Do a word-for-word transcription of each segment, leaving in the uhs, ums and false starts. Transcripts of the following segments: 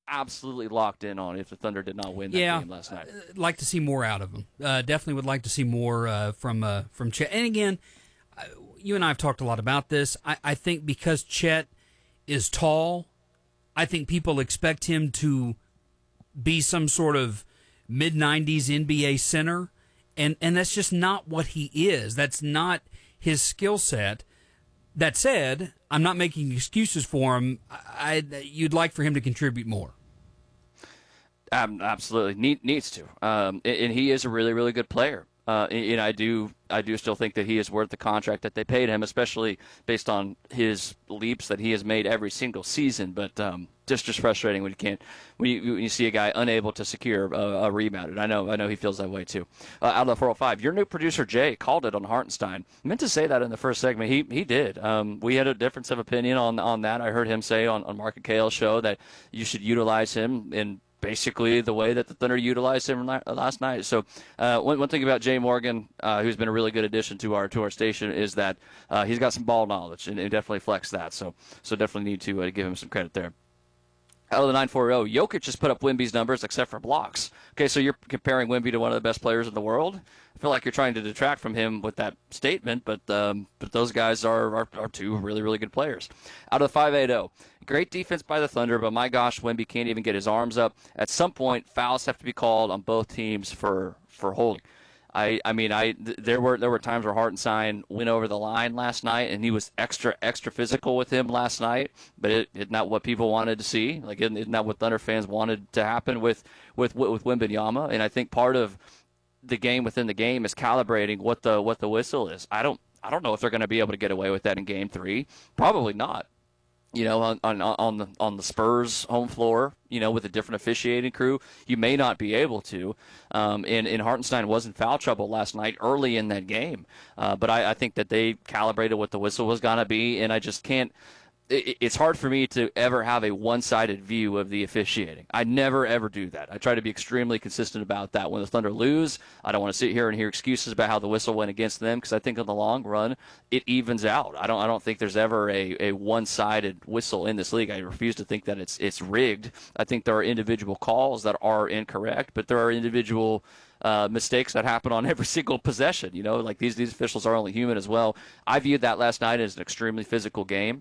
absolutely locked in on if the Thunder did not win that yeah, game last night. Uh, like to see more out of him. Uh, definitely would like to see more uh, from uh, from Chet. And again, uh, you and I have talked a lot about this. I, I think because Chet is tall, I think people expect him to be some sort of mid nineties N B A center, and, and that's just not what he is. That's not his skill set. That said, I'm not making excuses for him. I, I, you'd like for him to contribute more. Um, absolutely Need, needs to, um, and, and he is a really, really good player. Uh, and, and I do, I do still think that he is worth the contract that they paid him, especially based on his leaps that he has made every single season. But um, just, just frustrating when you can't, when you, when you see a guy unable to secure a, a rebound. And I know, I know he feels that way too. Uh, out of the four oh five, your new producer Jay called it on Hartenstein. I meant to say that in the first segment. He, he did. Um, we had a difference of opinion on, on that. I heard him say on, on Mark and Kale's show that you should utilize him in basically the way that the Thunder utilized him last night. So uh, one, one thing about Jay Morgan, uh, who's been a really good addition to our to our station, is that uh, he's got some ball knowledge and, and definitely flexed that. So so definitely need to uh, give him some credit there. Out of the nine forty, Jokic just put up Wemby's numbers except for blocks. Okay, so you're comparing Wemby to one of the best players in the world. I feel like you're trying to detract from him with that statement, but um, but those guys are, are are two really, really good players. Out of the five eighty, great defense by the Thunder, but my gosh, Wemby can't even get his arms up. At some point, fouls have to be called on both teams for, for holding. I, I mean, I th- there were there were times where Hartenstein went over the line last night, and he was extra extra physical with him last night. But it, it's not what people wanted to see. Like, it, it's not what Thunder fans wanted to happen with with with Wembanyama. And I think part of the game within the game is calibrating what the what the whistle is. I don't I don't know if they're going to be able to get away with that in Game Three. Probably not. You know, on, on on the on the Spurs home floor, you know, with a different officiating crew, you may not be able to. Um, and, and Hartenstein was in foul trouble last night early in that game. Uh, but I, I think that they calibrated what the whistle was going to be, and I just can't. It, it's hard for me to ever have a one-sided view of the officiating. I never, ever do that. I try to be extremely consistent about that. When the Thunder lose, I don't want to sit here and hear excuses about how the whistle went against them, because I think in the long run, it evens out. I don't I don't think there's ever a, a one-sided whistle in this league. I refuse to think that it's it's rigged. I think there are individual calls that are incorrect, but there are individual Uh, mistakes that happen on every single possession. You know, like these these officials are only human as well. I viewed that last night as an extremely physical game.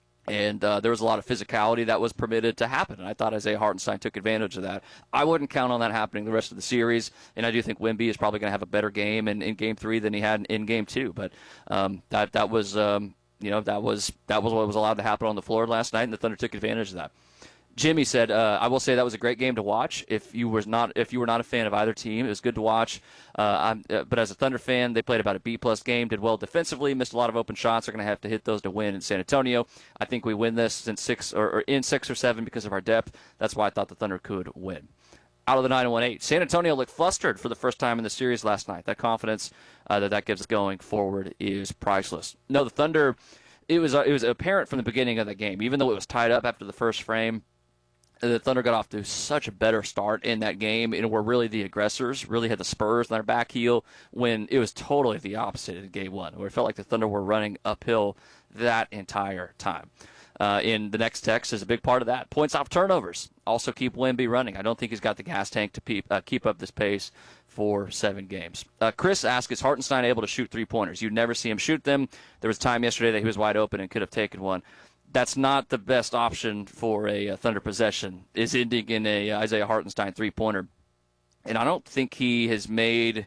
And uh, there was a lot of physicality that was permitted to happen, and I thought Isaiah Hartenstein took advantage of that. I wouldn't count on that happening the rest of the series, and I do think Wemby is probably going to have a better game in, in Game Three than he had in, in Game Two. But um, that that was um, you know that was that was what was allowed to happen on the floor last night, and the Thunder took advantage of that. Jimmy said, uh, "I will say that was a great game to watch. If you were not, if you were not a fan of either team, it was good to watch. Uh, I'm, uh, but as a Thunder fan, they played about a B plus game, did well defensively, missed a lot of open shots. They're going to have to hit those to win in San Antonio. I think we win this in six or, or in six or seven because of our depth. That's why I thought the Thunder could win." Out of the nine one eight, San Antonio looked flustered for the first time in the series last night. That confidence uh, that that gives us going forward is priceless. No, the Thunder. It was uh, it was apparent from the beginning of the game, even though it was tied up after the first frame. The Thunder got off to such a better start in that game, and were really the aggressors, really had the Spurs on their back heel, when it was totally the opposite in Game one, where it felt like the Thunder were running uphill that entire time. Uh, in the next text is a big part of that. Points off turnovers also keep Wemby running. I don't think he's got the gas tank to peep, uh, keep up this pace for seven games. Uh, Chris asks, is Hartenstein able to shoot three-pointers? You'd never see him shoot them. There was time yesterday that he was wide open and could have taken one. That's not the best option for a, a Thunder possession, is ending in a uh, Isaiah Hartenstein three-pointer. And I don't think he has made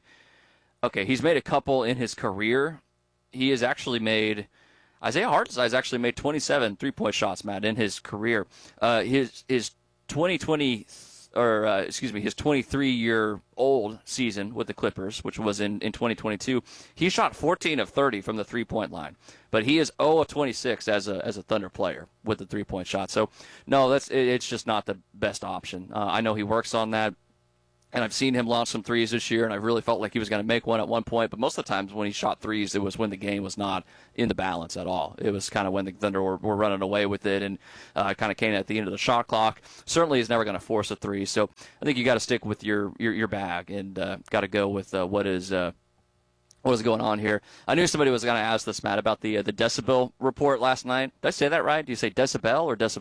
– okay, he's made a couple in his career. He has actually made – Isaiah Hartenstein has actually made twenty-seven three-point shots, Matt, in his career. Uh, his his twenty twenty – or uh, excuse me, his twenty-three-year-old season with the Clippers, which was in, in twenty twenty-two, he shot fourteen of thirty from the three-point line. But he is zero of twenty-six as a as a Thunder player with the three-point shot. So, no, that's it, it's just not the best option. Uh, I know he works on that, and I've seen him launch some threes this year, and I really felt like he was going to make one at one point. But most of the times when he shot threes, it was when the game was not in the balance at all. It was kind of when the Thunder were, were running away with it, and uh, kind of came at the end of the shot clock. Certainly he's never going to force a three. So I think you got to stick with your, your, your bag, and uh, got to go with uh, what is uh, what is going on here. I knew somebody was going to ask this, Matt, about the uh, the decibel report last night. Did I say that right? Do you say decibel or decibel?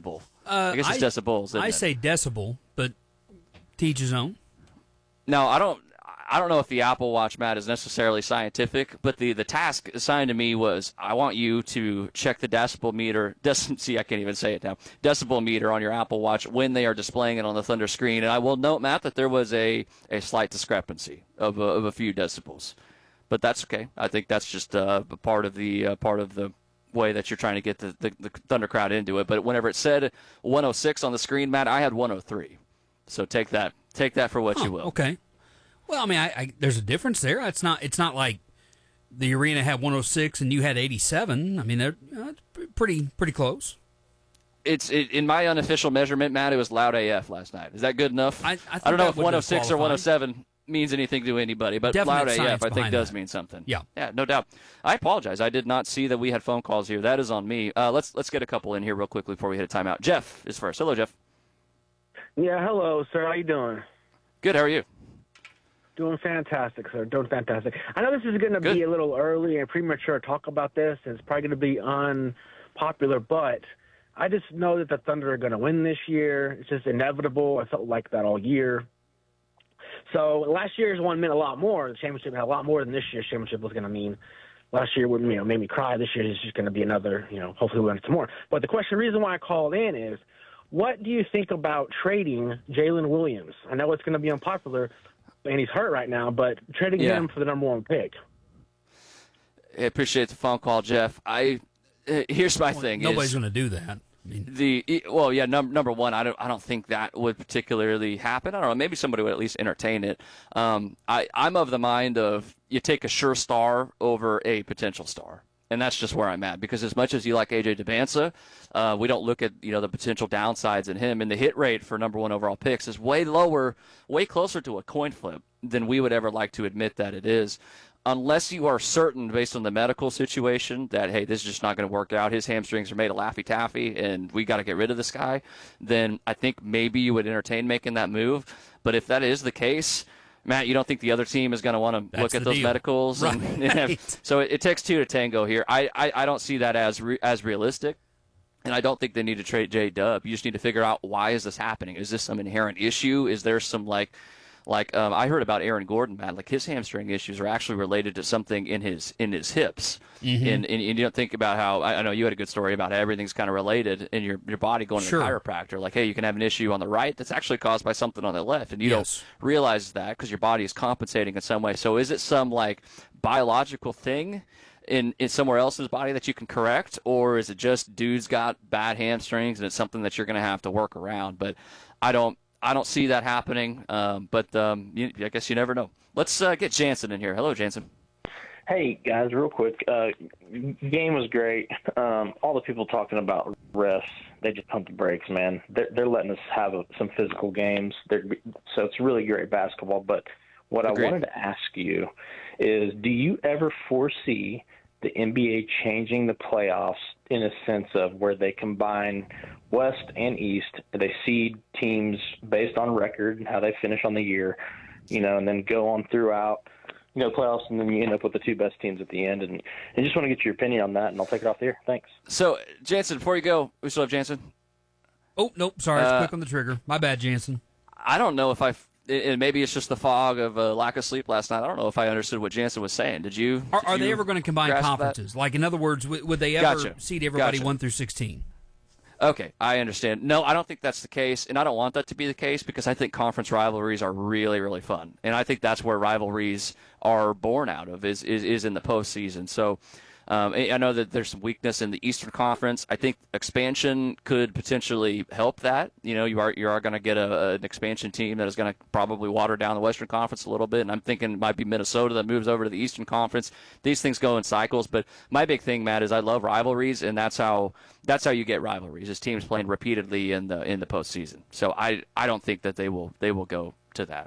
Uh, I guess it's I, decibels. Isn't I it? say decibel, but teach his own. No, I don't. I don't know if the Apple Watch, Matt, is necessarily scientific, but the, the task assigned to me was I want you to check the decibel meter. Dec- see, I can't even say it now. Decibel meter on your Apple Watch when they are displaying it on the Thunder screen. And I will note, Matt, that there was a, a slight discrepancy of a, of a few decibels, but that's okay. I think that's just uh, a part of the uh, part of the way that you're trying to get the, the, the Thunder crowd into it. But whenever it said one oh six on the screen, Matt, I had one oh three. So take that take that for what Huh, you will. Okay. Well, I mean, I, I, there's a difference there. It's not. It's not like the arena had one oh six and you had eighty-seven. I mean, they're uh, it's pretty pretty close. It's it, in my unofficial measurement, Matt. It was loud A F last night. Is that good enough? I, I, think I don't know that if would one oh six or qualify. one oh seven means anything to anybody, but Definite loud A F science I think behind does that. mean something. Yeah, yeah, no doubt. I apologize. I did not see that we had phone calls here. That is on me. Uh, let's let's get a couple in here real quickly before we hit a timeout. Jeff is first. Hello, Jeff. Yeah, hello, sir. How you doing? Good. How are you? Doing fantastic, sir. Doing fantastic. I know this is going to Good. be a little early and premature to talk about this, and it's probably going to be unpopular, but I just know that the Thunder are going to win this year. It's just inevitable. I felt like that all year. So last year's one meant a lot more. The championship had a lot more than this year's championship was going to mean. Last year would, you know, made me cry. This year is just going to be another, you know, hopefully we'll win some more. But the question, reason why I called in is, what do you think about trading Jalen Williams? I know it's going to be unpopular, and he's hurt right now, but trading Yeah. him for the number one pick. I appreciate the phone call, Jeff. I uh, here's my thing. nobody's is, going to do that. I mean, The well, yeah. Num- number one, I don't. I don't think that would particularly happen. I don't know. Maybe somebody would at least entertain it. Um, I, I'm of the mind of you take a sure star over a potential star, and that's just where I'm at. Because as much as you like A J DeBanza, uh, we don't look at you know the potential downsides in him. And the hit rate for number one overall picks is way lower, way closer to a coin flip than we would ever like to admit that it is. Unless you are certain, based on the medical situation, that, hey, this is just not going to work out, his hamstrings are made of Laffy Taffy, and we got to get rid of this guy, then I think maybe you would entertain making that move. But if that is the case, Matt, you don't think the other team is going to want to That's look at the those deal. medicals? Right. And, and have, so it, it takes two to tango here. I, I, I don't see that as re, as realistic. And I don't think they need to trade J-Dub. You just need to figure out, why is this happening? Is this some inherent issue? Is there some, like, Like um, I heard about Aaron Gordon, Matt. Like his hamstring issues are actually related to something in his in his hips. Mm-hmm. And, and, and you don't think about how I, I know you had a good story about how everything's kind of related in your your body going Sure. to the chiropractor. Like, hey, you can have an issue on the right that's actually caused by something on the left, and you Yes. don't realize that because your body is compensating in some way. So is it some like biological thing in, in somewhere else in his body that you can correct, or is it just dude's got bad hamstrings and it's something that you're going to have to work around? But I don't. I don't see that happening, um, but um, you, I guess you never know. Let's uh, get Jansen in here. Hello, Jansen. Hey, guys, real quick. Uh, game was great. Um, all the people talking about refs, they just pump the brakes, man. They're, they're letting us have a, some physical games. They're, so it's really great basketball. But what Agreed. I wanted to ask you is, do you ever foresee the N B A changing the playoffs in a sense of where they combine West and East, they seed teams based on record and how they finish on the year, you know, and then go on throughout, you know, playoffs, and then you end up with the two best teams at the end. And I just want to get your opinion on that, and I'll take it off the air. Thanks. So, Jansen, before you go, we still have Jansen. oh nope, sorry, it's Uh, quick on the trigger. My bad, Jansen. I don't know if I, and maybe it's just the fog of uh, lack of sleep last night. I don't know if I understood what Jansen was saying. Did you? Are, did are you they ever going to combine grasp that? conferences? Like, in other words, would, would they ever Gotcha. seed everybody Gotcha. one through sixteen? Okay, I understand. No, I don't think that's the case, and I don't want that to be the case because I think conference rivalries are really, really fun, and I think that's where rivalries are born out of is is, is in the postseason. So. Um, I I know that there's some weakness in the Eastern Conference. I think expansion could potentially help that. You know, you are you are going to get a, an expansion team that is going to probably water down the Western Conference a little bit, and I'm thinking it might be Minnesota that moves over to the Eastern Conference. These things go in cycles, but my big thing, Matt, is I love rivalries, and that's how that's how you get rivalries is teams playing repeatedly in the in the postseason. So I I don't think that they will they will go to that.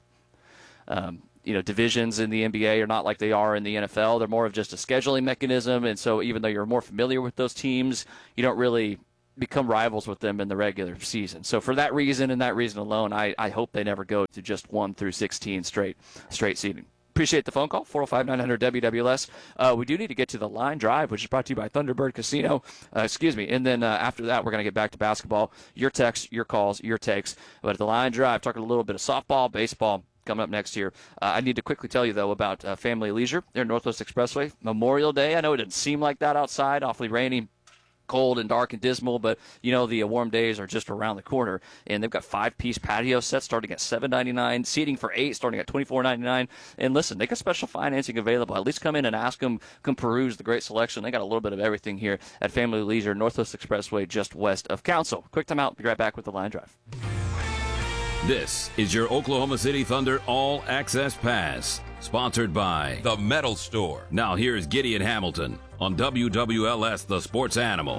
Um, you know, divisions in the N B A are not like they are in the N F L. They're more of just a scheduling mechanism. And so even though you're more familiar with those teams, you don't really become rivals with them in the regular season. So for that reason and that reason alone, I, I hope they never go to just one through sixteen straight straight seeding. appreciate the phone call, four oh five, nine hundred, W W L S. Uh, we do need to get to the line drive, which is brought to you by Thunderbird Casino. Uh, excuse me. And then uh, after that, we're going to get back to basketball. Your texts, your calls, your takes. But at the line drive, talking a little bit of softball, baseball, coming up next year. Uh, I need to quickly tell you, though, about uh, Family Leisure there at Northwest Expressway. Memorial Day, I know it didn't seem like that outside, awfully rainy, cold and dark and dismal, but you know the uh, warm days are just around the corner, and they've got five-piece patio sets starting at seven ninety-nine, seating for eight starting at twenty-four ninety-nine. And listen, they got special financing available. At least come in and ask them, come peruse the great selection. They got a little bit of everything here at Family Leisure, Northwest Expressway, just west of Council. Quick time out. Be right back with the line drive. This is your Oklahoma City Thunder All Access Pass, sponsored by The Metal Store. Now here's Gideon Hamilton on W W L S, the Sports Animal.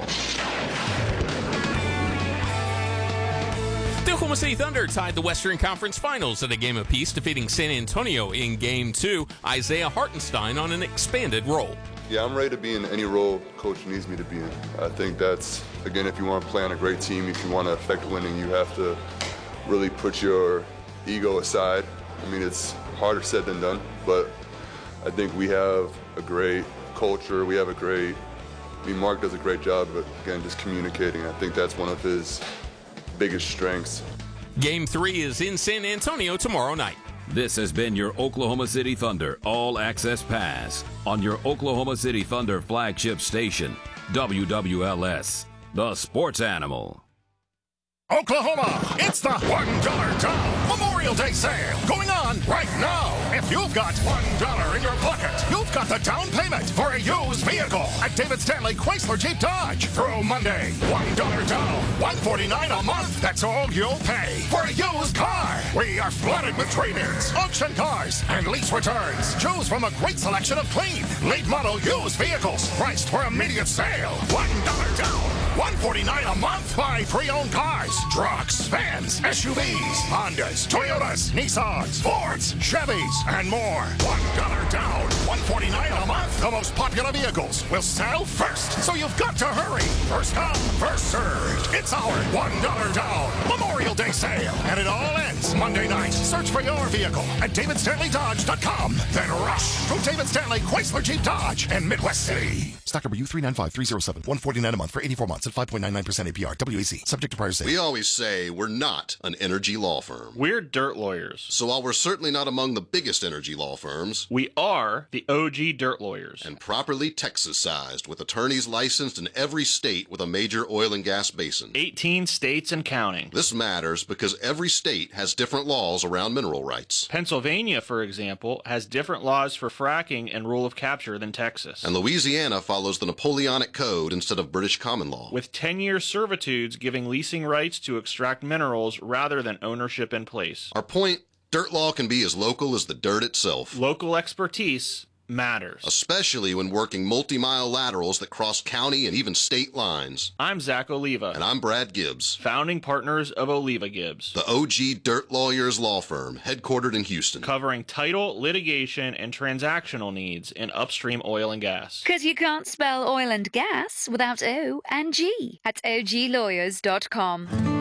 The Oklahoma City Thunder tied the Western Conference Finals at a game apiece, defeating San Antonio in Game two. Isaiah Hartenstein on an expanded role. Yeah, I'm ready to be in any role Coach needs me to be in. I think that's, again, if you want to play on a great team, if you want to affect winning, you have to really put your ego aside. I mean, it's harder said than done, but I think we have a great culture. We have a great, I mean, Mark does a great job, but again, just communicating. I think that's one of his biggest strengths. Game three is in San Antonio tomorrow night. This has been your Oklahoma City Thunder All Access Pass on your Oklahoma City Thunder flagship station, W W L S, the Sports Animal. Oklahoma, it's the one dollar Dow Memorial Day sale going on right now. If you've got one dollar in your pocket, you've got the down payment for a used vehicle at David Stanley Chrysler Jeep Dodge through Monday. one dollar Dow, one forty-nine a month. That's all you'll pay for a used car. We are flooded with trade-ins, auction cars, and lease returns. Choose from a great selection of clean, late model used vehicles priced for immediate sale. one dollar Down, one forty-nine a month. Buy pre-owned cars, trucks, vans, S U Vs, Hondas, Toyotas, Nissans, Fords, Chevys, and more. one dollar down, one forty-nine a month. The most popular vehicles will sell first, so you've got to hurry. First come, first served. It's our one dollar down Memorial Day sale, and it all ends Monday night. Search for your vehicle at david stanley dodge dot com. Then rush to David Stanley Chrysler Jeep Dodge in Midwest City. Stock number U three nine five three zero seven, one forty-nine a month for eighty-four months at five point nine nine percent A P R. W A C. Subject to prior sale. We always say we're not an energy law firm. We're dirt lawyers. So while we're certainly not among the biggest energy law firms, we are the O G dirt lawyers. And properly Texas-sized, with attorneys licensed in every state with a major oil and gas basin. eighteen states and counting. This matters because every state has different laws around mineral rights. Pennsylvania, for example, has different laws for fracking and rule of capture than Texas. And Louisiana follows the Napoleonic Code instead of British common law. With ten-year servitudes giving leasing rights to extract minerals rather than ownership in place. Our point, dirt law can be as local as the dirt itself. Local expertise matters. Especially when working multi-mile laterals that cross county and even state lines. I'm Zach Oliva. And I'm Brad Gibbs. Founding partners of Oliva Gibbs. The O G Dirt Lawyers Law Firm, headquartered in Houston. Covering title, litigation, and transactional needs in upstream oil and gas. Because you can't spell oil and gas without O and G. At O G lawyers dot com.